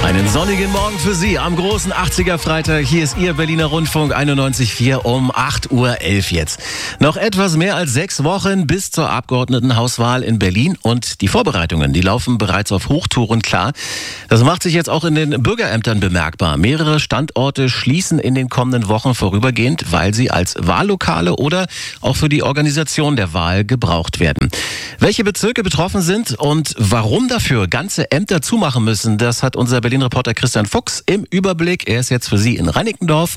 Einen sonnigen Morgen für Sie am großen 80er Freitag. Hier ist Ihr Berliner Rundfunk 91.4 um 8.11 Uhr jetzt. Noch etwas mehr als 6 Wochen bis zur Abgeordnetenhauswahl in Berlin und die Vorbereitungen, die laufen bereits auf Hochtouren klar. Das macht sich jetzt auch in den Bürgerämtern bemerkbar. Mehrere Standorte schließen in den kommenden Wochen vorübergehend, weil sie als Wahllokale oder auch für die Organisation der Wahl gebraucht werden. Welche Bezirke betroffen sind und warum dafür ganze Ämter zumachen müssen, das hat unser Berlin-Reporter Christian Fuchs im Überblick. Er ist jetzt für Sie in Reinickendorf